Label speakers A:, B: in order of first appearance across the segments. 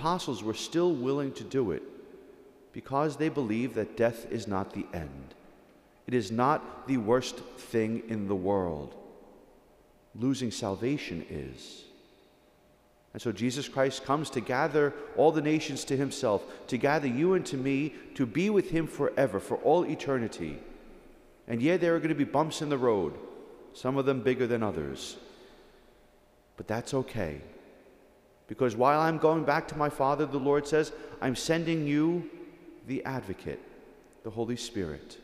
A: apostles were still willing to do it because they believe that death is not the end. It is not the worst thing in the world. Losing salvation is. And so Jesus Christ comes to gather all the nations to himself, to gather you and to me, to be with him forever, for all eternity. And yeah, there are going to be bumps in the road, some of them bigger than others. But that's okay. Because while I'm going back to my Father, the Lord says, I'm sending you the Advocate, the Holy Spirit.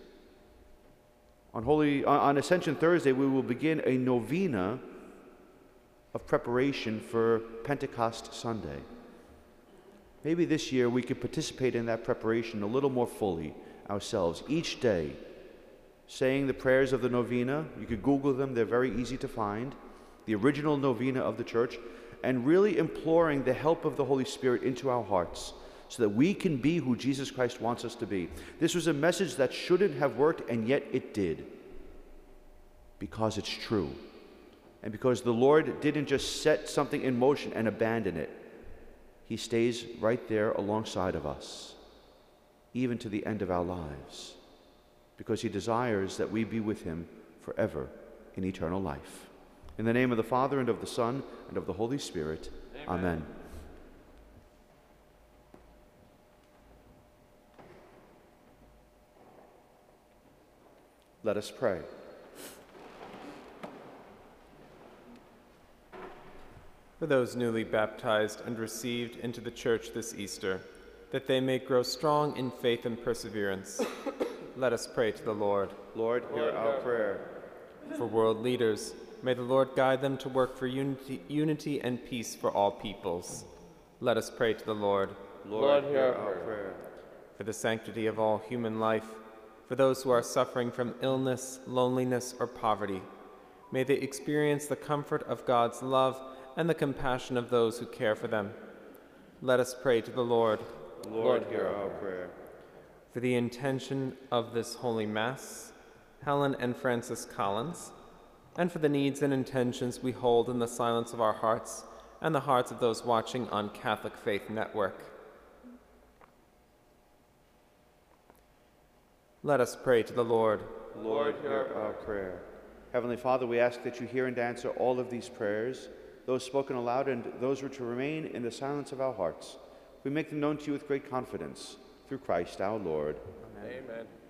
A: On Ascension Thursday, we will begin a novena of preparation for Pentecost Sunday. Maybe this year we could participate in that preparation a little more fully ourselves, each day, saying the prayers of the novena. You could Google them, they're very easy to find. The original novena of the Church, and really imploring the help of the Holy Spirit into our hearts so that we can be who Jesus Christ wants us to be. This was a message that shouldn't have worked, and yet it did, because it's true. And because the Lord didn't just set something in motion and abandon it. He stays right there alongside of us, even to the end of our lives, because he desires that we be with him forever in eternal life. In the name of the Father, and of the Son, and of the Holy Spirit. Amen. Amen. Let us pray.
B: For those newly baptized and received into the Church this Easter, that they may grow strong in faith and perseverance, let us pray to the Lord.
A: Lord, hear our prayer.
B: For world leaders, may the Lord guide them to work for unity and peace for all peoples. Let us pray to the Lord.
A: Lord, hear our prayer.
B: For the sanctity of all human life, for those who are suffering from illness, loneliness, or poverty, may they experience the comfort of God's love and the compassion of those who care for them. Let us pray to the Lord.
A: Lord, hear our prayer.
B: For the intention of this Holy Mass, Helen and Francis Collins, and for the needs and intentions we hold in the silence of our hearts and the hearts of those watching on Catholic Faith Network. Let us pray to the Lord.
A: Lord, hear our prayer. Heavenly Father, we ask that you hear and answer all of these prayers, those spoken aloud and those which will remain in the silence of our hearts. We make them known to you with great confidence, through Christ our Lord.
B: Amen. Amen.